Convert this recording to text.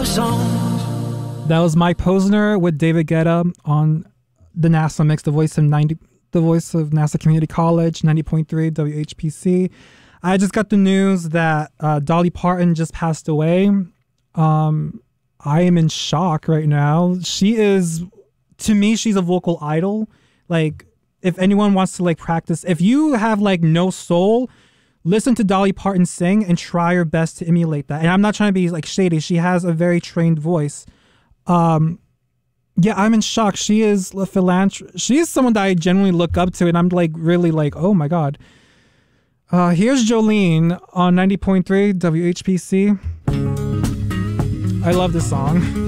That was Mike Posner with David Guetta on the NASA Mix, the voice of NASA Community College, 90.3 WHPC. I just got the news that Dolly Parton just passed away. I am in shock right now. To me, she's a vocal idol. Like, if anyone wants to like practice, if you have like no soul, listen to Dolly Parton sing and try your best to emulate that. And I'm not trying to be like shady. She has a very trained voice. Yeah, I'm in shock. She is a philanthropist. She is someone that I genuinely look up to, and I'm like really like, oh my God. Here's Jolene on 90.3 WHPC. I love this song.